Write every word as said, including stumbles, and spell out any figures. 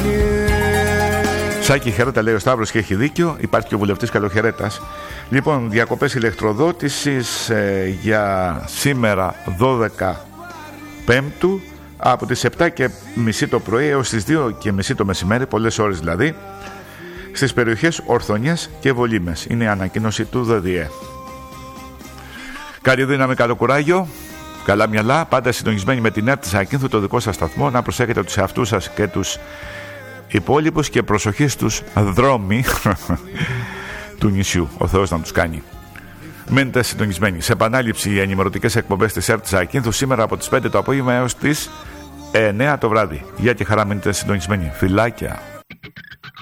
Σάκη χαιρέτα, λέει ο Σταύρος, και έχει δίκιο. Υπάρχει και ο βουλευτής Καλοχαιρέτας. Λοιπόν, διακοπές ηλεκτροδότησης ε, για σήμερα δώδεκα Πέμπτου από τις επτά και μισή το πρωί έως τις δύο και μισή το μεσημέρι, πολλές ώρες δηλαδή, στις περιοχές Ορθονιάς και Βολήμες. Είναι η ανακοίνωση του ΔΔΕ. Καλή δύναμη, καλό κουράγιο, καλά μυαλά, πάντα συντονισμένοι με την ΕΡΤ της Ακίνθου, το δικό σας σταθμό. Να προσέχετε τους εαυτούς σας και τους υπόλοιπους και προσοχή στους δρόμοι του νησιού. Ο Θεός να τους κάνει. Μένετε συντονισμένοι. Σε επανάληψη οι ενημερωτικές εκπομπές της ΕΡΤ της Ακίνθου σήμερα από τις πέντε το απόγευμα έως τις εννέα το βράδυ. Γεια και χαρά, μείνετε συντονισμένοι. Φιλάκια.